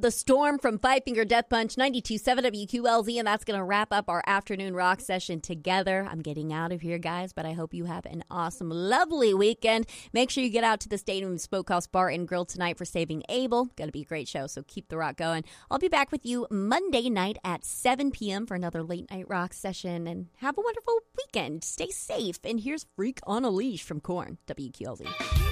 The Storm from Five Finger Death Punch, 92.7 WQLZ, and that's going to wrap up our afternoon rock session together. I'm getting out of here, guys, but I hope you have an awesome, lovely weekend. Make sure you get out to the Stadium Smokehouse Bar and Grill tonight for Saving Abel. Going to be a great show, so keep the rock going. I'll be back with you Monday night at 7 p.m. for another late night rock session, and have a wonderful weekend. Stay safe, and here's Freak on a Leash from Korn, WQLZ.